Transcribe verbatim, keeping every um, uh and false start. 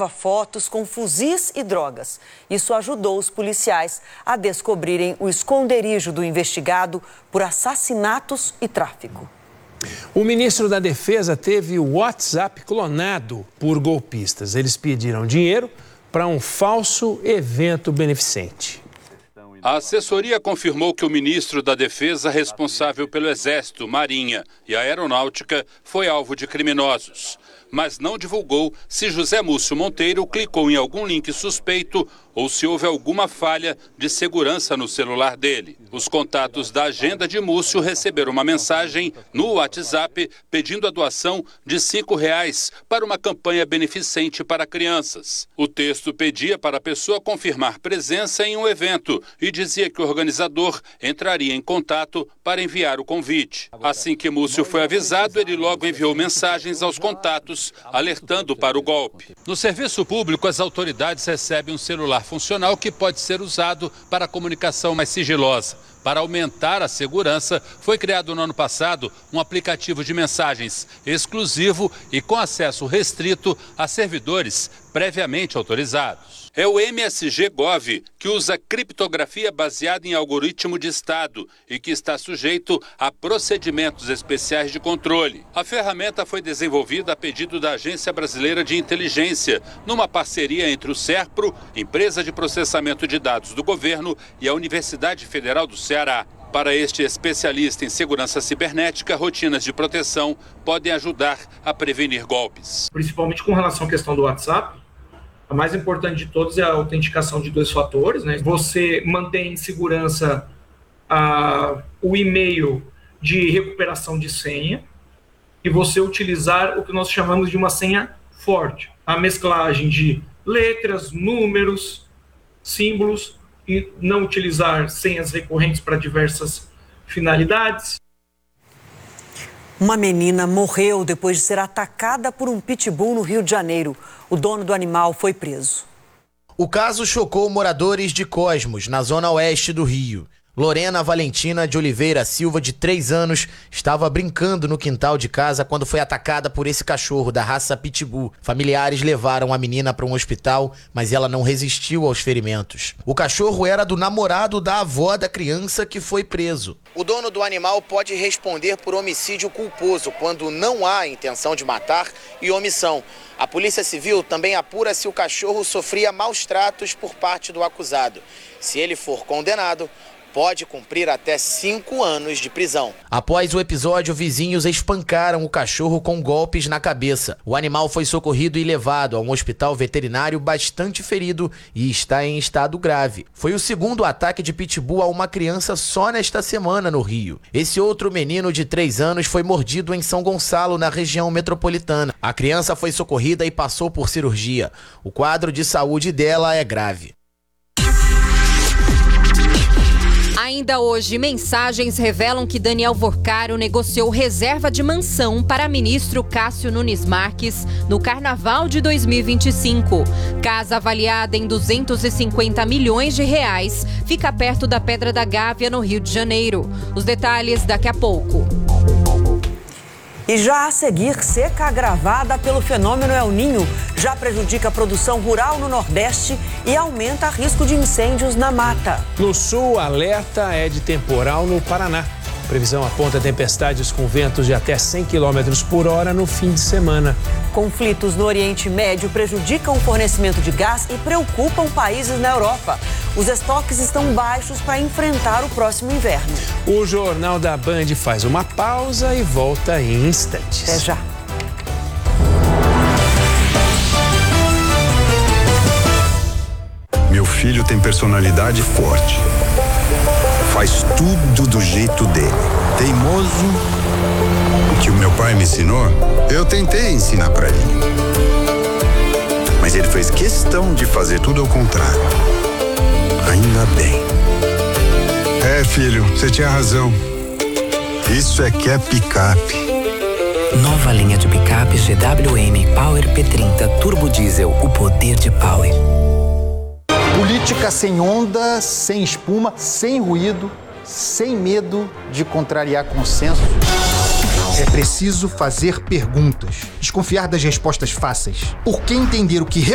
Fotos com fuzis e drogas. Isso ajudou os policiais a descobrirem o esconderijo do investigado por assassinatos e tráfico. O ministro da Defesa teve o WhatsApp clonado por golpistas. Eles pediram dinheiro para um falso evento beneficente. A assessoria confirmou que o ministro da Defesa, responsável pelo Exército, Marinha e Aeronáutica, foi alvo de criminosos, mas não divulgou se José Múcio Monteiro clicou em algum link suspeito ou se houve alguma falha de segurança no celular dele. Os contatos da agenda de Múcio receberam uma mensagem no WhatsApp pedindo a doação de cinco reais para uma campanha beneficente para crianças. O texto pedia para a pessoa confirmar presença em um evento e dizia que o organizador entraria em contato para enviar o convite. Assim que Múcio foi avisado, ele logo enviou mensagens aos contatos, alertando para o golpe. No serviço público, as autoridades recebem um celular funcional que pode ser usado para comunicação mais sigilosa. Para aumentar a segurança, foi criado no ano passado um aplicativo de mensagens exclusivo e com acesso restrito a servidores previamente autorizados. É o M S G Gov, que usa criptografia baseada em algoritmo de Estado e que está sujeito a procedimentos especiais de controle. A ferramenta foi desenvolvida a pedido da Agência Brasileira de Inteligência, numa parceria entre o SERPRO, empresa de processamento de dados do governo, e a Universidade Federal do Ceará. Para este especialista em segurança cibernética, rotinas de proteção podem ajudar a prevenir golpes. Principalmente com relação à questão do WhatsApp, a mais importante de todos é a autenticação de dois fatores, né? Você mantém em segurança a, o e-mail de recuperação de senha e você utilizar o que nós chamamos de uma senha forte. A mesclagem de letras, números, símbolos e não utilizar senhas recorrentes para diversas finalidades. Uma menina morreu depois de ser atacada por um pitbull no Rio de Janeiro. O dono do animal foi preso. O caso chocou moradores de Cosmos, na zona oeste do Rio. Lorena Valentina de Oliveira Silva, de três anos, estava brincando no quintal de casa quando foi atacada por esse cachorro da raça Pitbull. Familiares levaram a menina para um hospital, mas ela não resistiu aos ferimentos. O cachorro era do namorado da avó da criança que foi preso. O dono do animal pode responder por homicídio culposo quando não há intenção de matar e omissão. A Polícia Civil também apura se o cachorro sofria maus tratos por parte do acusado. Se ele for condenado, pode cumprir até cinco anos de prisão. Após o episódio, vizinhos espancaram o cachorro com golpes na cabeça. O animal foi socorrido e levado a um hospital veterinário bastante ferido e está em estado grave. Foi o segundo ataque de pitbull a uma criança só nesta semana no Rio. Esse outro menino de três anos foi mordido em São Gonçalo, na região metropolitana. A criança foi socorrida e passou por cirurgia. O quadro de saúde dela é grave. Ainda hoje, mensagens revelam que Daniel Vorcaro negociou reserva de mansão para ministro Cássio Nunes Marques no Carnaval de dois mil e vinte e cinco. Casa avaliada em duzentos e cinquenta milhões de reais, fica perto da Pedra da Gávea, no Rio de Janeiro. Os detalhes daqui a pouco. E já a seguir, seca agravada pelo fenômeno El Niño já prejudica a produção rural no Nordeste e aumenta o risco de incêndios na mata. No Sul, alerta é de temporal no Paraná. Previsão aponta tempestades com ventos de até cem quilômetros por hora no fim de semana. Conflitos no Oriente Médio prejudicam o fornecimento de gás e preocupam países na Europa. Os estoques estão baixos para enfrentar o próximo inverno. O Jornal da Band faz uma pausa e volta em instantes. Até já. Meu filho tem personalidade forte. Faz tudo do jeito dele. Teimoso. O que o meu pai me ensinou, eu tentei ensinar pra ele. Mas ele fez questão de fazer tudo ao contrário. Ainda bem. É, filho, você tinha razão. Isso é que é picape. Nova linha de picape G W M Power P trinta Turbo Diesel, o poder de Power. Política sem onda, sem espuma, sem ruído, sem medo de contrariar consenso. É preciso fazer perguntas, desconfiar das respostas fáceis. Porque entender o que